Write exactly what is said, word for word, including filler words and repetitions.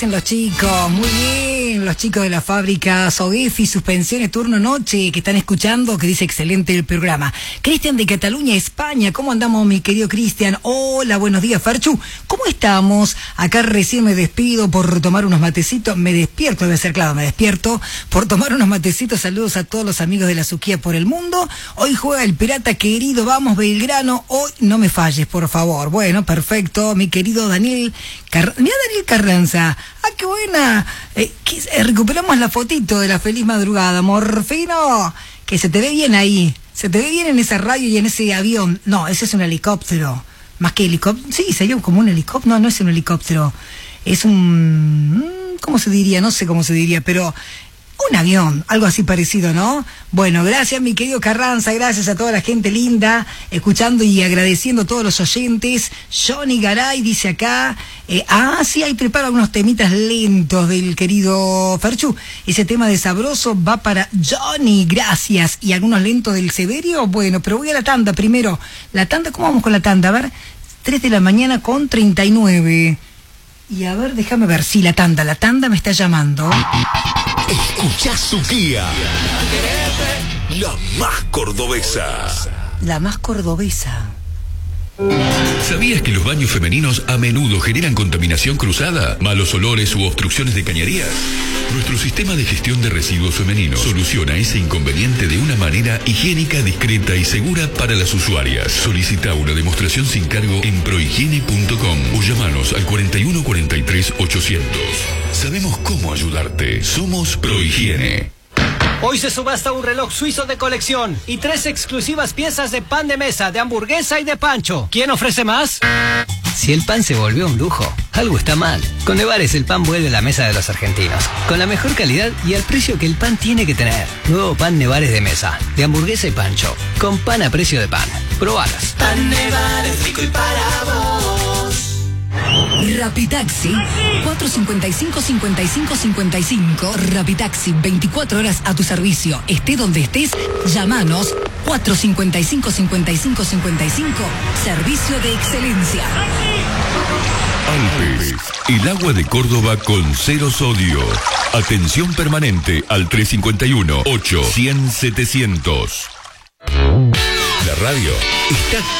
Los chicos, muy bien, los chicos de la fábrica Sogefi, suspensiones turno noche, que están escuchando, que dice excelente el programa. Cristian de Cataluña, España, ¿cómo andamos, mi querido Cristian? Hola, buenos días, Ferchu, ¿cómo estamos? Acá recién me despido por tomar unos matecitos, me despierto, debe ser claro, me despierto por tomar unos matecitos. Saludos a todos los amigos de la Suquía por el mundo. Hoy juega el Pirata querido, vamos Belgrano, hoy no me falles, por favor. Bueno, perfecto, mi querido Daniel, Car... mira Daniel Carranza. ¡Ah, qué buena! Eh, que, eh, recuperamos la fotito de la feliz madrugada. Morfino, que se te ve bien ahí. Se te ve bien en esa radio y en ese avión. No, ese es un helicóptero. Más que helicóptero. Sí, sería como un helicóptero. No, no es un helicóptero. Es un... ¿Cómo se diría? No sé cómo se diría, pero... un avión, algo así parecido, ¿no? Bueno, gracias mi querido Carranza, gracias a toda la gente linda, escuchando y agradeciendo a todos los oyentes. Johnny Garay dice acá, eh, ah, sí, ahí prepara unos temitas lentos del querido Ferchu. Ese tema de Sabroso va para Johnny, gracias. Y algunos lentos del Severio, bueno, pero voy a la tanda primero. La tanda, ¿cómo vamos con la tanda? A ver, tres de la mañana con treinta y nueve. Y a ver, déjame ver, sí, la tanda, la tanda me está llamando. Escuchá Suquía, la más cordobesa. La más cordobesa. ¿Sabías que los baños femeninos a menudo generan contaminación cruzada, malos olores u obstrucciones de cañerías? Nuestro sistema de gestión de residuos femeninos soluciona ese inconveniente de una manera higiénica, discreta y segura para las usuarias. Solicita una demostración sin cargo en prohigiene punto com o llamanos al cuarenta y uno cuarenta y tres ochocientos. Sabemos cómo ayudarte. Somos Prohigiene. Hoy se subasta un reloj suizo de colección y tres exclusivas piezas de pan de mesa, de hamburguesa y de pancho. ¿Quién ofrece más? Si el pan se volvió un lujo, algo está mal. Con Nevares el pan vuelve a la mesa de los argentinos, con la mejor calidad y al precio que el pan tiene que tener. Nuevo pan Nevares de mesa, de hamburguesa y pancho, con pan a precio de pan. Probalas. Pan Nevares, rico y para vos. Rapitaxi cuatro cincuenta y cinco, cincuenta y cinco, cincuenta y cinco. Rapitaxi, veinticuatro horas a tu servicio. Esté donde estés, llámanos. Cuatro cincuenta y cinco, cincuenta y cinco, cincuenta y cinco. Servicio de excelencia. Alpes, el agua de Córdoba con cero sodio. Atención permanente al tres cinco uno, ocho, cien, setecientos. La radio está